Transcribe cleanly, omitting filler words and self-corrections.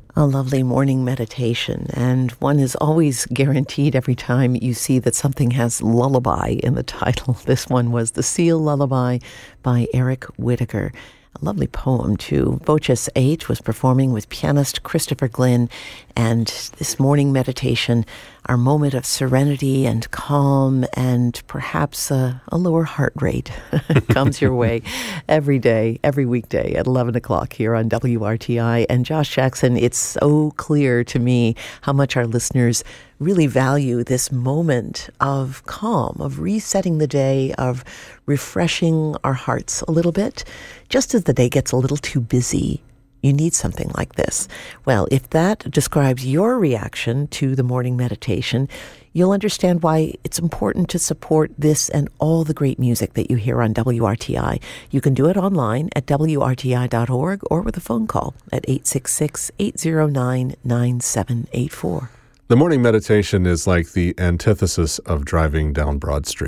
A lovely morning meditation, and one is always guaranteed every time you see that something has lullaby in the title. This one was The Seal Lullaby by Eric Whitacre. A lovely poem, too. Voces H was performing with pianist Christopher Glynn, and this morning meditation, our moment of serenity and calm and perhaps a lower heart rate comes your way every day, every weekday at 11 o'clock here on WRTI. And Josh Jackson, it's so clear to me how much our listeners really value this moment of calm, of resetting the day, of refreshing our hearts a little bit. Just as the day gets a little too busy, you need something like this. Well, if that describes your reaction to the morning meditation, you'll understand why it's important to support this and all the great music that you hear on WRTI. You can do it online at WRTI.org or with a phone call at 866-809-9784. The morning meditation is like the antithesis of driving down Broad Street.